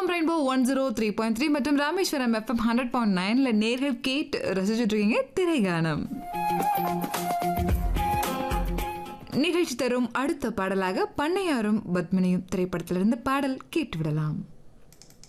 FM rainbow 103.3 மற்றும் Rameswaram FM 100.9ல நேர்கள் கேட்டு ரசிச்சுட்டு இருக்கீங்க திரைகானம். நிகழ்ச்சி தரும் அடுத்த பாடலாக பண்ணையாரும் பத்மினியும் திரைப்படத்திலிருந்து பாடல் கேட்டு விடலாம்.